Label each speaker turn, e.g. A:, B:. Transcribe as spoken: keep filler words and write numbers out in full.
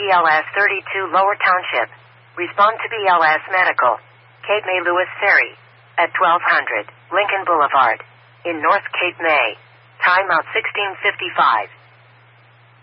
A: B L S thirty-two Lower Township. Respond to B L S Medical. Cape May Lewis Ferry. At twelve hundred Lincoln Boulevard. In North Cape May. Timeout sixteen fifty-five.